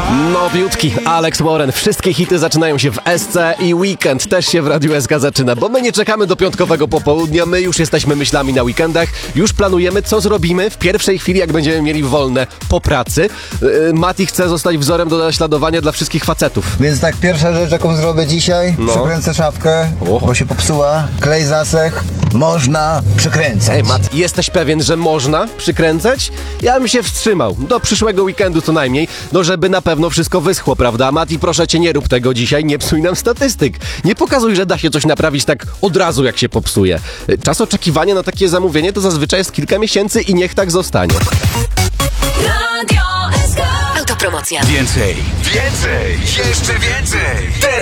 Nowiutki Alex Warren. Wszystkie hity zaczynają się w SC i weekend też się w Radiu SK zaczyna, bo my nie czekamy do piątkowego popołudnia, my już jesteśmy myślami na weekendach, już planujemy, co zrobimy w pierwszej chwili, jak będziemy mieli wolne po pracy. Mati chce zostać wzorem do naśladowania dla wszystkich facetów. Więc tak, pierwsza rzecz, jaką zrobię dzisiaj, przykręcę szafkę, bo się popsuła, klej zasechł, można przykręcać. Ej, Mati, jesteś pewien, że można przykręcać? Ja bym się wstrzymał, do przyszłego weekendu co najmniej, no żeby na pewno wszystko wyschło, prawda? Mati, proszę cię, nie rób tego dzisiaj, nie psuj nam statystyk. Nie pokazuj, że da się coś naprawić tak od razu, jak się popsuje. Czas oczekiwania na takie zamówienie to zazwyczaj jest kilka miesięcy i niech tak zostanie. Radio SK. Autopromocja. Więcej, jeszcze więcej!